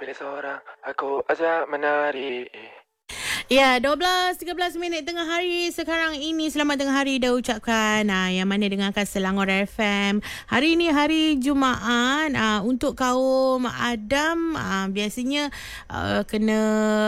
pilih seorang, aku ajak menari. Ya, 12:13 tengah hari sekarang ini. Selamat tengah hari dah ucapkan yang mana dengarkan Selangor FM. Hari ini hari Jumaat. Untuk kaum Adam biasanya kena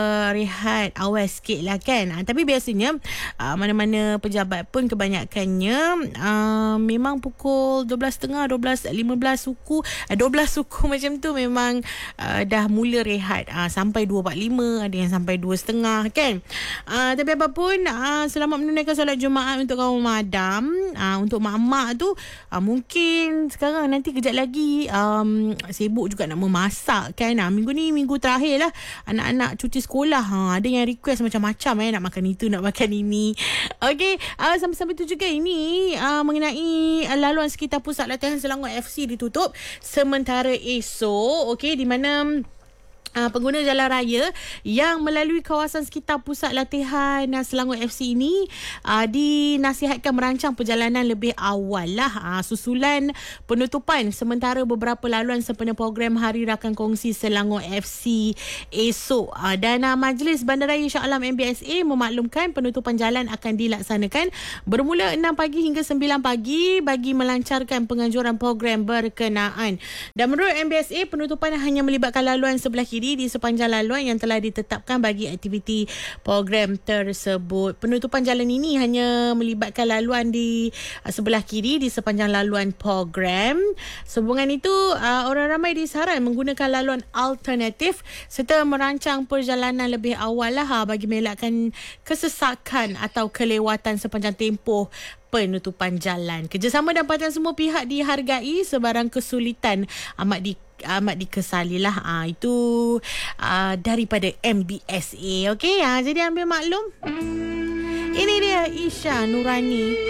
rehat awal sikit lah kan. Tapi biasanya mana-mana pejabat pun kebanyakannya memang pukul 12.30, 12.15 suku 12 suku macam tu memang dah mula rehat sampai 2.45, ada yang sampai 2.30 kan. Tapi apapun, selamat menunaikan solat Jumaat untuk kaum Madam. Untuk mak-mak tu mungkin sekarang nanti kejap lagi sibuk juga nak memasak kan. Minggu ni minggu terakhir lah anak-anak cuti sekolah. Ada yang request macam-macam nak makan itu, nak makan ini. Okey, sampai-sampai tu juga ini mengenai laluan sekitar pusat latihan Selangor FC ditutup sementara esok. Okey, di mana pengguna jalan raya yang melalui kawasan sekitar pusat latihan Selangor FC ini dinasihatkan merancang perjalanan lebih awal lah susulan penutupan sementara beberapa laluan sempena program Hari Rakan Kongsi Selangor FC esok. Dan Majlis Bandaraya Shah Alam MBSA memaklumkan penutupan jalan akan dilaksanakan bermula 6 pagi hingga 9 pagi bagi melancarkan penganjuran program berkenaan. Dan menurut MBSA, penutupan hanya melibatkan laluan sebelah kiri di sepanjang laluan yang telah ditetapkan bagi aktiviti program tersebut. Penutupan jalan ini hanya melibatkan laluan di sebelah kiri di sepanjang laluan program. Sehubungan itu, orang ramai disaran menggunakan laluan alternatif serta merancang perjalanan lebih awal lah bagi mengelakkan kesesakan atau kelewatan sepanjang tempoh penutupan jalan. Kerjasama dan perhatian semua pihak dihargai, sebarang kesulitan amat dikesalilah. Itu daripada MBSA. Okey, jadi ambil maklum. Ini dia Isha Nurani.